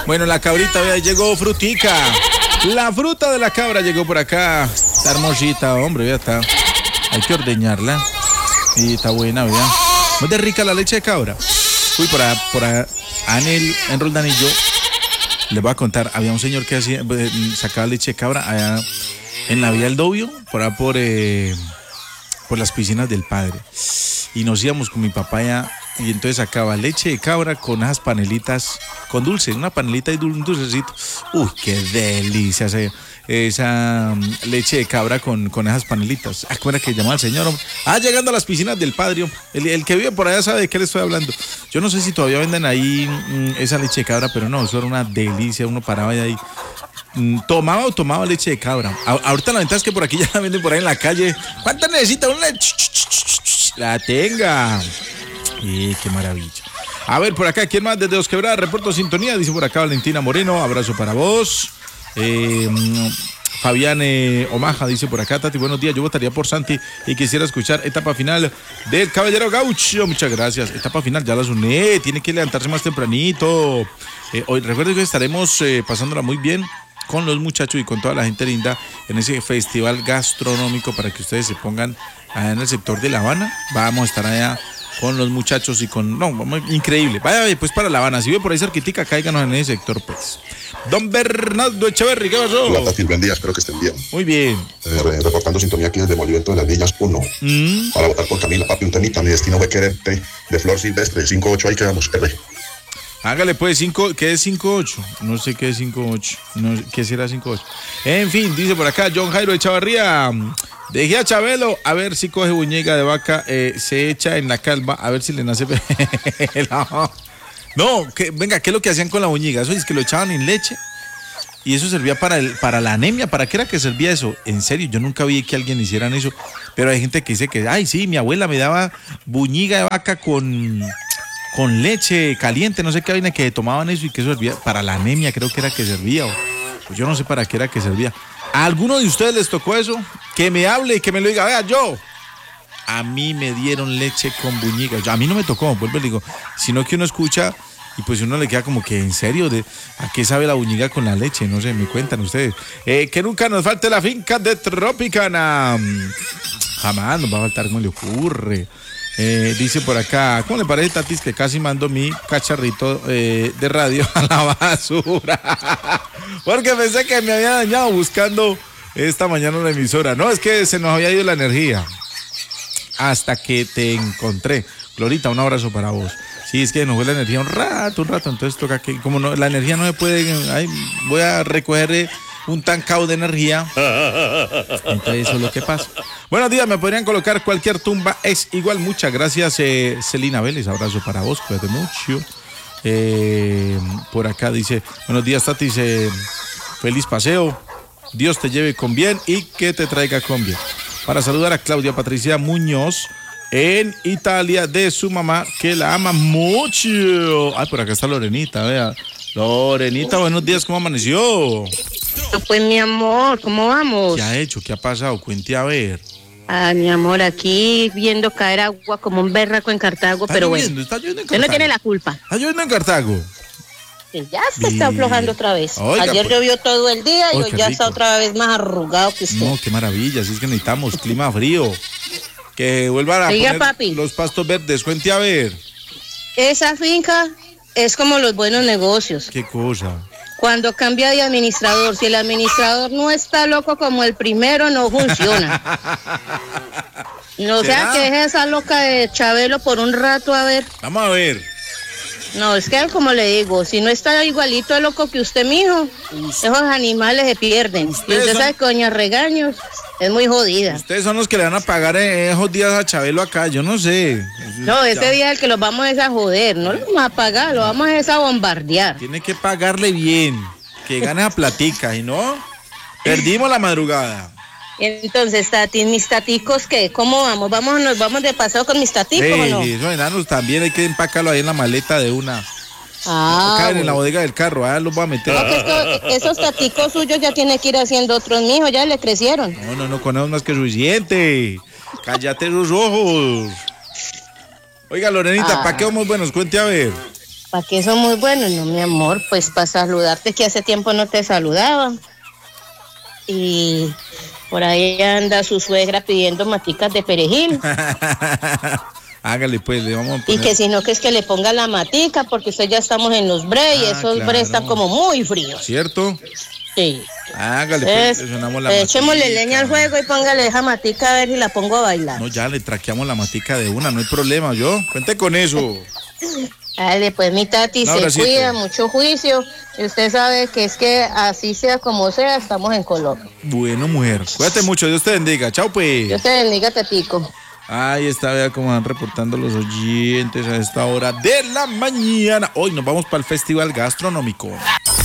Bueno, la cabrita, vea, llegó frutica. La fruta de la cabra llegó por acá. Está hermosita, hombre, vea, está. Hay que ordeñarla. Y está buena, vea. Muy de rica la leche de cabra. Uy, por allá en Roldanillo, les voy a contar, había un señor que sacaba leche de cabra allá en la vía del Dobio, por las piscinas del padre. Y nos íbamos con mi papá allá, y entonces sacaba leche de cabra con esas panelitas, con dulce, una panelita y un dulcecito. Uy, qué delicia esa leche de cabra con esas panelitas. ¿Cómo era que llamaba el señor? Llegando a las piscinas del padre. El que vive por allá sabe de qué le estoy hablando. Yo no sé si todavía venden ahí esa leche de cabra, pero no, eso era una delicia. Uno paraba ahí. Tomaba leche de cabra. Ahorita la ventaja es que por aquí ya la venden por ahí en la calle. ¿Cuánto necesita? Una la tenga. Qué maravilla. A ver, por acá, ¿quién más? Desde Dos Quebradas, reporto sintonía. Dice por acá Valentina Moreno, abrazo para vos. Fabián Omaha dice por acá, Tati, buenos días, yo votaría por Santi y quisiera escuchar etapa final del Caballero Gaucho. Muchas gracias. Etapa final, ya la uné, tiene que levantarse más tempranito. Hoy recuerden que estaremos pasándola muy bien con los muchachos y con toda la gente linda en ese festival gastronómico para que ustedes se pongan allá en el sector de La Habana. Vamos a estar allá con los muchachos y con... No, increíble. Vaya pues para La Habana. Si ve por ahí cerquitica, cáiganos en ese sector, pues. Don Bernardo Echeverri, ¿qué pasó? Hola, Tati, buen día, espero que estén bien. Muy bien. Reportando sintonía aquí desde Movimiento de las Villas 1. Para votar por Camila, papi, un temita. Mi destino fue quererte, de Flor Silvestre, 5-8, ahí quedamos, R. Hágale pues, ¿qué es 5-8? No sé qué es 5-8. No sé qué será 5-8. En fin, dice por acá John Jairo de Chavarría. Dejé a Chabelo a ver si coge buñega de vaca, se echa en la calva, a ver si le nace pelo. No, venga, ¿qué es lo que hacían con la buñiga? Eso es que lo echaban en leche y eso servía para la anemia. ¿Para qué era que servía eso? En serio, yo nunca vi que alguien hicieran eso, pero hay gente que dice que, ay, sí, mi abuela me daba buñiga de vaca con leche caliente, no sé qué vaina, que tomaban eso y que eso servía para la anemia, creo que era que servía. Pues yo no sé para qué era que servía. ¿A alguno de ustedes les tocó eso? Que me hable y que me lo diga. Vea, yo. A mí me dieron leche con buñiga. A mí no me tocó, vuelvo y le digo. Sino que uno escucha y pues uno le queda como que, ¿en serio? ¿A qué sabe la buñiga con la leche? No sé, me cuentan ustedes. Que nunca nos falte la finca de Tropicana. Jamás nos va a faltar, ¿cómo le ocurre? Dice por acá, ¿cómo le parece, Tatis, que casi mando mi cacharrito de radio a la basura? Porque pensé que me había dañado buscando esta mañana una emisora. No, es que se nos había ido la energía. Hasta que te encontré. Glorita, un abrazo para vos. Sí, es que nos fue la energía un rato, entonces toca que, como no, la energía no se puede, voy a recoger un tancado de energía. Entonces eso es lo que pasa. Buenos días, me podrían colocar cualquier tumba, es igual. Muchas gracias, Celina Vélez, abrazo para vos, cuídate mucho. Por acá dice, buenos días, Tati, feliz paseo, Dios te lleve con bien y que te traiga con bien. Para saludar a Claudia Patricia Muñoz en Italia, de su mamá, que la ama mucho. Ay, por acá está Lorenita, vea. Lorenita, buenos días, ¿cómo amaneció? Pues mi amor, ¿cómo vamos? ¿Qué ha hecho? ¿Qué ha pasado? Cuente a ver. Mi amor, aquí viendo caer agua como un berraco en Cartago, pero bueno. Está lloviendo en Usted Cartago. no tiene la culpa. ¿Está lloviendo en Cartago? Que ya se está aflojando otra vez. Oiga, ayer pues, llovió todo el día y hoy qué ya rico. está otra vez más arrugado que usted. No, qué maravilla, si es que necesitamos clima frío. Que vuelvan a Oiga, poner papi, los pastos verdes. Cuente a ver. esa finca es como los buenos negocios. ¿Qué cosa? Cuando cambia de administrador, si el administrador no está loco como el primero, no funciona. No sea ¿Será? que deje esa loca de Chabelo por un rato, a ver. Vamos a ver. No, es que como le digo, si no está igualito de loco que usted, mijo, esos animales se pierden. Y usted sabe que doña Regaños es muy jodida. Ustedes son los que le van a pagar esos días a Chabelo acá, yo no sé. No, ese día es el que los vamos a joder, no lo vamos a pagar, lo vamos a bombardear. Tiene que pagarle bien, que gane a platica, y no, perdimos la madrugada. Entonces, Tati, mis taticos, ¿qué? ¿Cómo vamos? ¿Nos vamos de paseo con mis taticos o no? Esos enanos también hay que empacarlo ahí en la maleta de una. Caen en la bodega del carro, los voy a meter. No, que esos taticos suyos ya tiene que ir haciendo otros, mijo, ya le crecieron. No, con eso más que suficiente. Cállate los ojos. Oiga, Lorenita, ¿para qué vamos buenos? Cuente a ver. ¿Para qué son muy buenos? No, mi amor, pues para saludarte, que hace tiempo no te saludaba. Y por ahí anda su suegra pidiendo maticas de perejil. Hágale pues, le vamos a poner... Y que si no, que es que le ponga la matica, porque usted ya estamos en los bre y esos bre están como muy fríos. ¿Cierto? Sí. Hágale pues, le sonamos la matica. Echémosle leña al juego y póngale esa matica a ver si la pongo a bailar. No, ya le traqueamos la matica de una, no hay problema, yo. Cuente con eso. Dale, pues mi tati se cuida, mucho juicio. Y usted sabe que es que así sea como sea, estamos en Colombia. Bueno, mujer, cuídate mucho, Dios te bendiga. Chao, pues. Dios te bendiga, tatico. Ahí está, vea cómo van reportando los oyentes a esta hora de la mañana. Hoy nos vamos para el Festival Gastronómico.